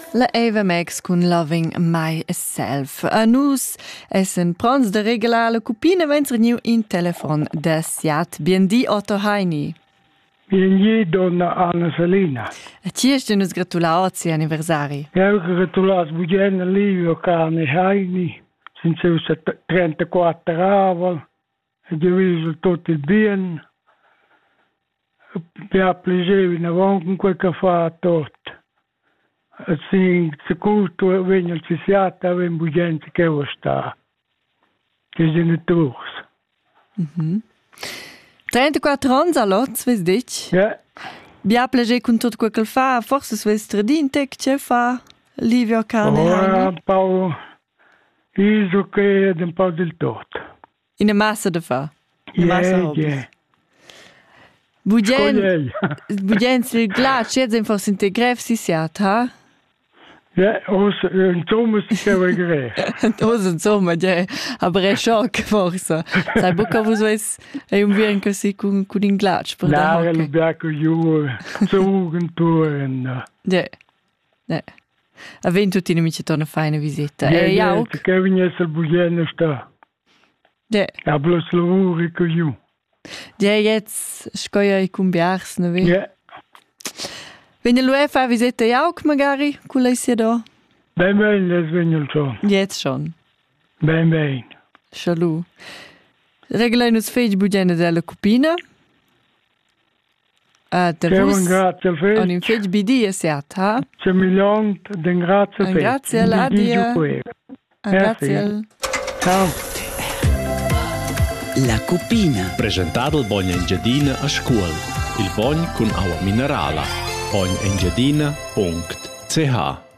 La Eva Max con Loving Myself. A nus essen prons de regalar la cupina vens reniu in telefon da Siat. Biendi Otto Heini. Biendi donna Anna Salina. A ci est nus gratular oggi anniversari. Eu gratulas Bugena Livio Cane Heini. Sin seus 34 aval. E diviso tutto il bien. Mi ha piacere in avanti con quel che fa tutto. Assim, se culto venha al Cisiata, vem Bugente que eu está. Que é de tours. 34 anos all'otz, ves dic? Ja. Bia plage con tot quel che fa, forse ves tradinte che fa Livio Cane Heini. Un po' iso che è un po' del tutto. In a massa de fa. In a massa hobbies. Ja. Bugen il glas, c'è forse integref si siat, ha? Ja, insomma si che vuoi greve. Insomma, ja, aber è shock forse. Sai buca vos ves è un bien così con in glas per da hockey. hockey. No, biaco giù, zogen torn. Ja. Ja. A ven tutti ne mici torna fare una visita. Ja, auch. Che viene sul Bugena sta. Ja. A plus lavori che giù. Ja, jetzt scoia I cumbiars, ne ve? Ja. Wenn ihr lui fa visita auch magari, con lei sia da? Ben, das vengono schon. Jetzt schon. Ben. Schalu. Regelai nus fege Bugena della cupina. Grazie al fege. On in fege bidi e siat, ha? C'è milione di grazie fege. Grazie all'adia. Grazie. Ciao. La cupina. Presentato il Bogna Engiadina a scuola. Il Bogn con acqua minerale. bognaengiadina.ch